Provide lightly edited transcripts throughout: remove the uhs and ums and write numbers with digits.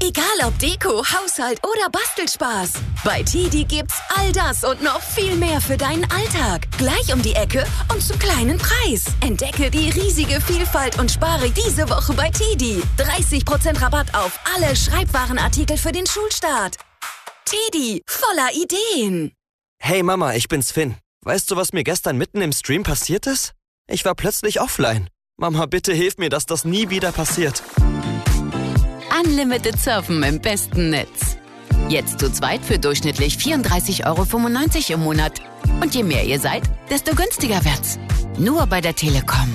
Egal ob Deko, Haushalt oder Bastelspaß. Bei TIDI gibt's all das und noch viel mehr für deinen Alltag. Gleich um die Ecke und zum kleinen Preis. Entdecke die riesige Vielfalt und spare diese Woche bei TIDI. 30% Rabatt auf alle Schreibwarenartikel für den Schulstart. TIDI, voller Ideen. Hey Mama, ich bin's Finn. Weißt du, was mir gestern mitten im Stream passiert ist? Ich war plötzlich offline. Mama, bitte hilf mir, dass das nie wieder passiert. Unlimited Surfen im besten Netz. Jetzt zu zweit für durchschnittlich 34,95 € im Monat. Und je mehr ihr seid, desto günstiger wird's. Nur bei der Telekom.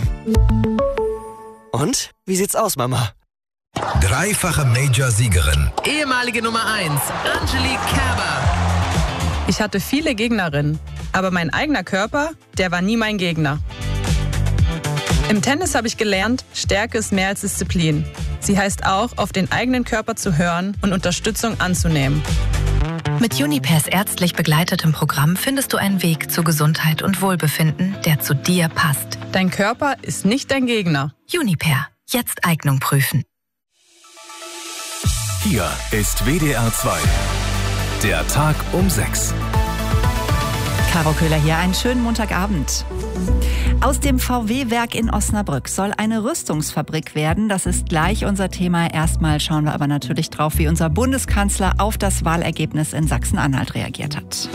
Und? Wie sieht's aus, Mama? Dreifache Major-Siegerin. Ehemalige Nummer 1, Angelique Kerber. Ich hatte viele Gegnerinnen, aber mein eigener Körper, der war nie mein Gegner. Im Tennis habe ich gelernt, Stärke ist mehr als Disziplin. Sie heißt auch, auf den eigenen Körper zu hören und Unterstützung anzunehmen. Mit Junipers ärztlich begleitetem Programm findest du einen Weg zu Gesundheit und Wohlbefinden, der zu dir passt. Dein Körper ist nicht dein Gegner. Juniper. Jetzt Eignung prüfen. Hier ist WDR 2. Der Tag um 6. Caro Köhler hier, einen schönen Montagabend. Aus dem VW-Werk in Osnabrück soll eine Rüstungsfabrik werden. Das ist gleich unser Thema. Erstmal schauen wir aber natürlich drauf, wie unser Bundeskanzler auf das Wahlergebnis in Sachsen-Anhalt reagiert hat.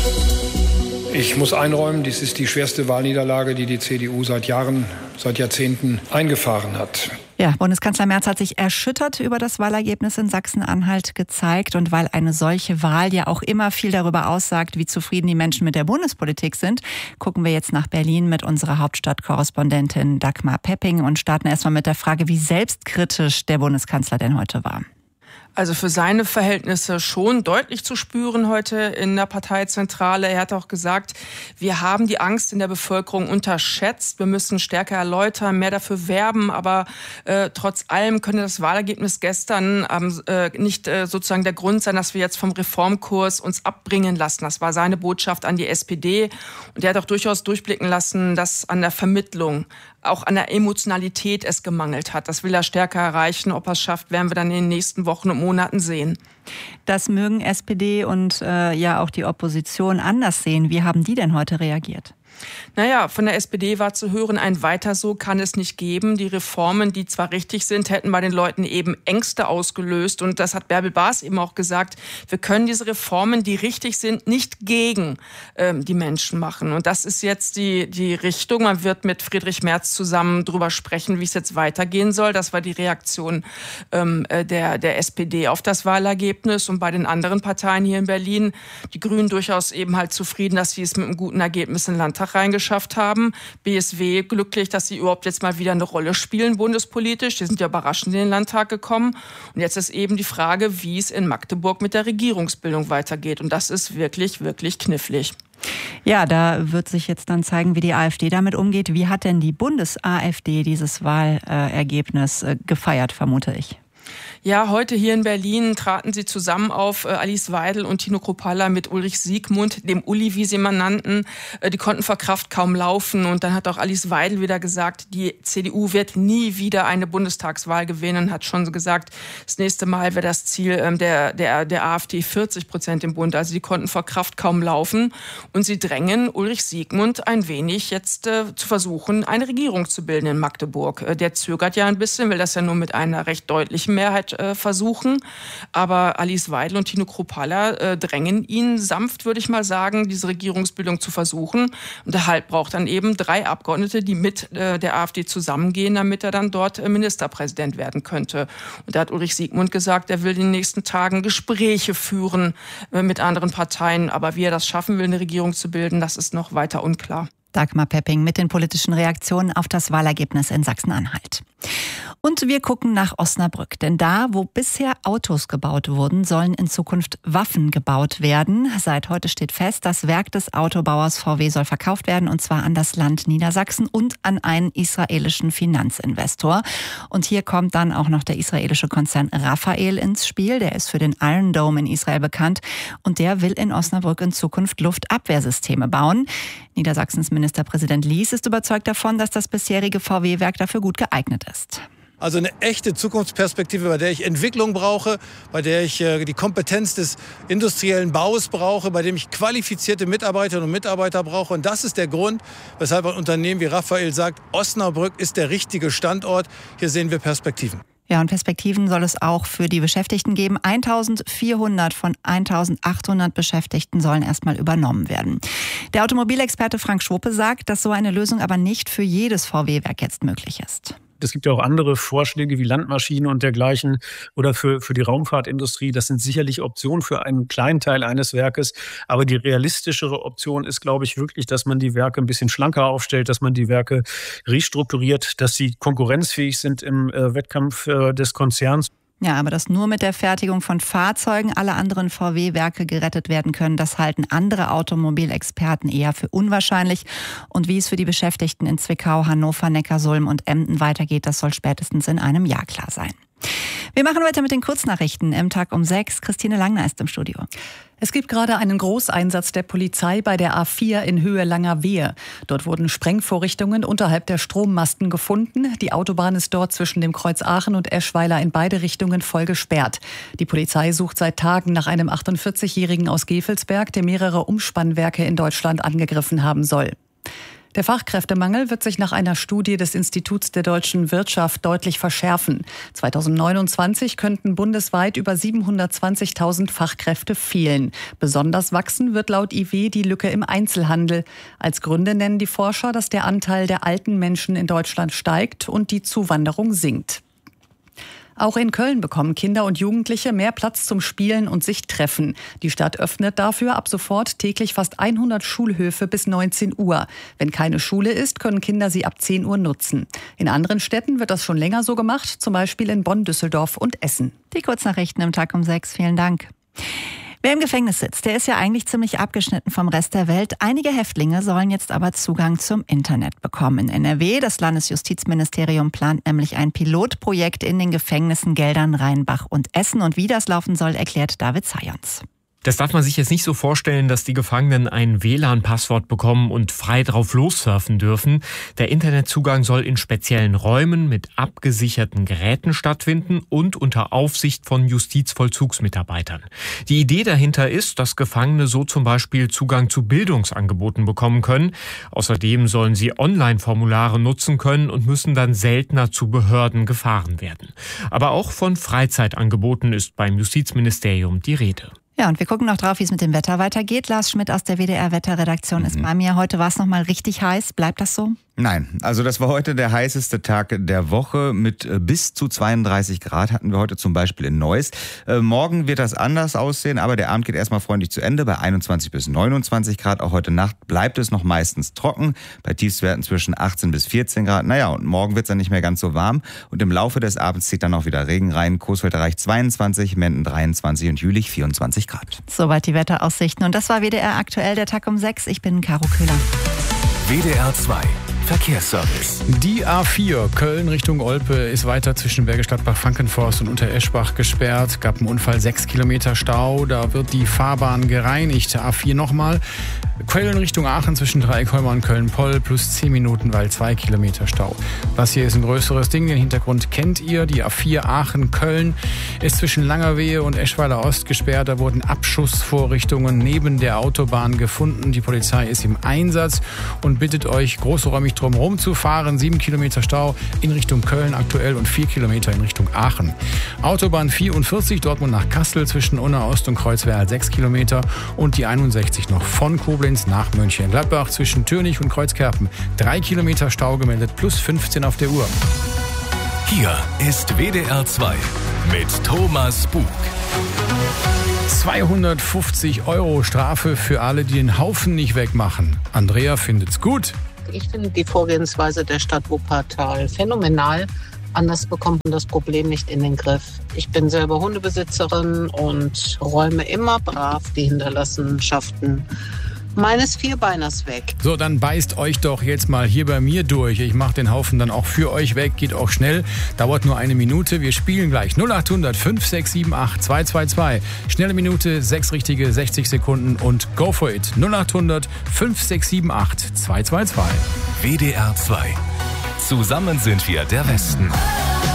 Ich muss einräumen, dies ist die schwerste Wahlniederlage, die die CDU seit Jahrzehnten eingefahren hat. Ja, Bundeskanzler Merz hat sich erschüttert über das Wahlergebnis in Sachsen-Anhalt gezeigt. Und weil eine solche Wahl ja auch immer viel darüber aussagt, wie zufrieden die Menschen mit der Bundespolitik sind, gucken wir jetzt nach Berlin mit unserer Hauptstadtkorrespondentin Dagmar Pepping und starten erstmal mit der Frage, wie selbstkritisch der Bundeskanzler denn heute war. Also für seine Verhältnisse schon deutlich zu spüren heute in der Parteizentrale. Er hat auch gesagt, wir haben die Angst in der Bevölkerung unterschätzt. Wir müssen stärker erläutern, mehr dafür werben. Aber trotz allem könnte das Wahlergebnis gestern nicht sozusagen der Grund sein, dass wir jetzt vom Reformkurs uns abbringen lassen. Das war seine Botschaft an die SPD. Und er hat auch durchaus durchblicken lassen, dass an der Vermittlung, auch an der Emotionalität es gemangelt hat. Das will er stärker erreichen. Ob er es schafft, werden wir dann in den nächsten Wochen und Monaten sehen. Das mögen SPD und ja auch die Opposition anders sehen. Wie haben die denn heute reagiert? Naja, von der SPD war zu hören, ein Weiter so kann es nicht geben. Die Reformen, die zwar richtig sind, hätten bei den Leuten eben Ängste ausgelöst. Und das hat Bärbel Baas eben auch gesagt. Wir können diese Reformen, die richtig sind, nicht gegen die Menschen machen. Und das ist jetzt die Richtung. Man wird mit Friedrich Merz zusammen drüber sprechen, wie es jetzt weitergehen soll. Das war die Reaktion der SPD auf das Wahlergebnis. Und bei den anderen Parteien hier in Berlin, die Grünen durchaus eben halt zufrieden, dass sie es mit einem guten Ergebnis in den Landtag reingeschafft haben. BSW glücklich, dass sie überhaupt jetzt mal wieder eine Rolle spielen bundespolitisch. Die sind ja überraschend in den Landtag gekommen. Und jetzt ist eben die Frage, wie es in Magdeburg mit der Regierungsbildung weitergeht. Und das ist wirklich, wirklich knifflig. Ja, da wird sich jetzt dann zeigen, wie die AfD damit umgeht. Wie hat denn die Bundes-AfD dieses Wahlergebnis gefeiert, vermute ich? Ja, heute hier in Berlin traten sie zusammen auf, Alice Weidel und Tino Kruppalla mit Ulrich Siegmund, dem Uli, wie sie mal nannten. Die konnten vor Kraft kaum laufen. Und dann hat auch Alice Weidel wieder gesagt, die CDU wird nie wieder eine Bundestagswahl gewinnen. Hat schon gesagt, das nächste Mal wäre das Ziel der AfD 40% im Bund. Also die konnten vor Kraft kaum laufen. Und sie drängen Ulrich Siegmund ein wenig jetzt zu versuchen, eine Regierung zu bilden in Magdeburg. Der zögert ja ein bisschen, will das ja nur mit einer recht deutlichen Mehrheit versuchen. Aber Alice Weidel und Tino Kruppalla drängen ihn sanft, würde ich mal sagen, diese Regierungsbildung zu versuchen. Und der Halt braucht dann eben 3 Abgeordnete, die mit der AfD zusammengehen, damit er dann dort Ministerpräsident werden könnte. Und da hat Ulrich Siegmund gesagt, er will in den nächsten Tagen Gespräche führen mit anderen Parteien. Aber wie er das schaffen will, eine Regierung zu bilden, das ist noch weiter unklar. Dagmar Pepping mit den politischen Reaktionen auf das Wahlergebnis in Sachsen-Anhalt. Und wir gucken nach Osnabrück, denn da, wo bisher Autos gebaut wurden, sollen in Zukunft Waffen gebaut werden. Seit heute steht fest, das Werk des Autobauers VW soll verkauft werden, und zwar an das Land Niedersachsen und an einen israelischen Finanzinvestor. Und hier kommt dann auch noch der israelische Konzern Rafael ins Spiel. Der ist für den Iron Dome in Israel bekannt und der will in Osnabrück in Zukunft Luftabwehrsysteme bauen. Niedersachsens Ministerpräsident Lies ist überzeugt davon, dass das bisherige VW-Werk dafür gut geeignet ist. Also eine echte Zukunftsperspektive, bei der ich Entwicklung brauche, bei der ich die Kompetenz des industriellen Baus brauche, bei dem ich qualifizierte Mitarbeiterinnen und Mitarbeiter brauche. Und das ist der Grund, weshalb ein Unternehmen wie Rafael sagt, Osnabrück ist der richtige Standort. Hier sehen wir Perspektiven. Ja, und Perspektiven soll es auch für die Beschäftigten geben. 1400 von 1800 Beschäftigten sollen erstmal übernommen werden. Der Automobilexperte Frank Schwope sagt, dass so eine Lösung aber nicht für jedes VW-Werk jetzt möglich ist. Es gibt ja auch andere Vorschläge wie Landmaschinen und dergleichen oder für die Raumfahrtindustrie. Das sind sicherlich Optionen für einen kleinen Teil eines Werkes. Aber die realistischere Option ist, glaube ich, wirklich, dass man die Werke ein bisschen schlanker aufstellt, dass man die Werke restrukturiert, dass sie konkurrenzfähig sind im Wettkampf des Konzerns. Ja, aber dass nur mit der Fertigung von Fahrzeugen alle anderen VW-Werke gerettet werden können, das halten andere Automobilexperten eher für unwahrscheinlich. Und wie es für die Beschäftigten in Zwickau, Hannover, Neckarsulm und Emden weitergeht, das soll spätestens in einem Jahr klar sein. Wir machen weiter mit den Kurznachrichten. Im Tag um 6. Christine Langner ist im Studio. Es gibt gerade einen Großeinsatz der Polizei bei der A4 in Höhe Langerwehe. Dort wurden Sprengvorrichtungen unterhalb der Strommasten gefunden. Die Autobahn ist dort zwischen dem Kreuz Aachen und Eschweiler in beide Richtungen voll gesperrt. Die Polizei sucht seit Tagen nach einem 48-Jährigen aus Gevelsberg, der mehrere Umspannwerke in Deutschland angegriffen haben soll. Der Fachkräftemangel wird sich nach einer Studie des Instituts der deutschen Wirtschaft deutlich verschärfen. 2029 könnten bundesweit über 720.000 Fachkräfte fehlen. Besonders wachsen wird laut IW die Lücke im Einzelhandel. Als Gründe nennen die Forscher, dass der Anteil der alten Menschen in Deutschland steigt und die Zuwanderung sinkt. Auch in Köln bekommen Kinder und Jugendliche mehr Platz zum Spielen und sich treffen. Die Stadt öffnet dafür ab sofort täglich fast 100 Schulhöfe bis 19 Uhr. Wenn keine Schule ist, können Kinder sie ab 10 Uhr nutzen. In anderen Städten wird das schon länger so gemacht, zum Beispiel in Bonn, Düsseldorf und Essen. Die Kurznachrichten im Tag um 6. Vielen Dank. Wer im Gefängnis sitzt, der ist ja eigentlich ziemlich abgeschnitten vom Rest der Welt. Einige Häftlinge sollen jetzt aber Zugang zum Internet bekommen. In NRW, das Landesjustizministerium, plant nämlich ein Pilotprojekt in den Gefängnissen Geldern, Rheinbach und Essen. Und wie das laufen soll, erklärt David Zajons. Das darf man sich jetzt nicht so vorstellen, dass die Gefangenen ein WLAN-Passwort bekommen und frei drauf lossurfen dürfen. Der Internetzugang soll in speziellen Räumen mit abgesicherten Geräten stattfinden und unter Aufsicht von Justizvollzugsmitarbeitern. Die Idee dahinter ist, dass Gefangene so zum Beispiel Zugang zu Bildungsangeboten bekommen können. Außerdem sollen sie Online-Formulare nutzen können und müssen dann seltener zu Behörden gefahren werden. Aber auch von Freizeitangeboten ist beim Justizministerium die Rede. Ja, und wir gucken noch drauf, wie es mit dem Wetter weitergeht. Lars Schmidt aus der WDR-Wetterredaktion ist bei mir. Heute war es noch mal richtig heiß. Bleibt das so? Nein, also das war heute der heißeste Tag der Woche. Mit bis zu 32 Grad hatten wir heute zum Beispiel in Neuss. Morgen wird das anders aussehen, aber der Abend geht erstmal freundlich zu Ende bei 21 bis 29 Grad. Auch heute Nacht bleibt es noch meistens trocken, bei Tiefstwerten zwischen 18 bis 14 Grad. Naja, und morgen wird es dann nicht mehr ganz so warm. Und im Laufe des Abends zieht dann auch wieder Regen rein. Coesfeld erreicht 22, Menden 23 und Jülich 24 Grad. Soweit die Wetteraussichten. Und das war WDR aktuell, der Tag um 6. Ich bin Caro Köhler. WDR 2 Verkehrsservice. Die A4 Köln Richtung Olpe ist weiter zwischen Bergisch Gladbach, Frankenforst und Untereschbach gesperrt. Gab einen Unfall, 6 Kilometer Stau. Da wird die Fahrbahn gereinigt. A4 nochmal. Köln Richtung Aachen zwischen Dreieckholmer und Köln-Poll plus 10 Minuten, weil 2 Kilometer Stau. Das hier ist ein größeres Ding. Den Hintergrund kennt ihr. Die A4 Aachen-Köln ist zwischen Langerwehe und Eschweiler Ost gesperrt. Da wurden Abschussvorrichtungen neben der Autobahn gefunden. Die Polizei ist im Einsatz und bittet euch, großräumig drumherum zu fahren. 7 Kilometer Stau in Richtung Köln aktuell und 4 Kilometer in Richtung Aachen. Autobahn 44 Dortmund nach Kassel zwischen Unna Ost und Kreuzwerl 6 Kilometer und die 61 noch von Koblenz nach Mönchengladbach zwischen Türnich und Kreuzkerpen 3 Kilometer Stau gemeldet plus 15 auf der Uhr. Hier ist WDR 2 mit Thomas Bug. 250 € Strafe für alle, die den Haufen nicht wegmachen. Andrea findet's gut. Ich finde die Vorgehensweise der Stadt Wuppertal phänomenal. Anders bekommt man das Problem nicht in den Griff. Ich bin selber Hundebesitzerin und räume immer brav die Hinterlassenschaften meines Vierbeiners weg. So, dann beißt euch doch jetzt mal hier bei mir durch. Ich mache den Haufen dann auch für euch weg. Geht auch schnell. Dauert nur eine Minute. Wir spielen gleich 0800 5678 222. Schnelle Minute, 6 richtige, 60 Sekunden und go for it. 0800 5678 222. WDR 2. Zusammen sind wir der Westen.